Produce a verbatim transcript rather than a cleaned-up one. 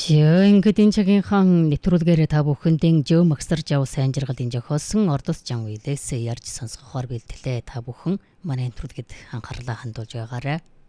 Ингээд энэ цагийнхан нэвтрүүлгээрээ та бүхэндээ Жөө Магсар Жав сайн жаргалын жохоосон Ордос Жан үйлээс ярьж сонсгохоор бэлтгэлээ. Та бүхэн манай нэвтрүүлгэд анхаарлаа хандуулж байгаарай.